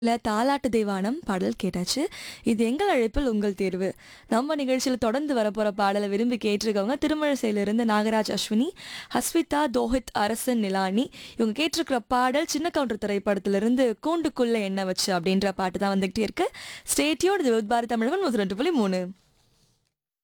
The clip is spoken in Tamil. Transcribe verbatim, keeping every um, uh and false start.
இல்ல தாலாட்டு தேவானம் பாடல் கேட்டாச்சு. இது எங்கள் அழைப்பில் உங்கள் தேர்வு. நம்ம நிகழ்ச்சியில தொடர்ந்து வரப்போற பாடல விரும்பி கேட்டிருக்கவங்க திருமழிசையிலிருந்து நாகராஜ் அஸ்வினி, ஹஸ்விதா, தோஹித், அரசன், நிலானி. இவங்க கேட்டிருக்கிற பாடல் சின்ன கவுண்டர் திரைப்படத்திலிருந்து கூண்டுக்குள்ள என்ன வச்சு அப்படின்ற பாட்டு தான் வந்துகிட்டே இருக்கு. Stay tuned. இது வித் பாரதி தமிழகம் நூற்று ரெண்டு புள்ளி மூன்று.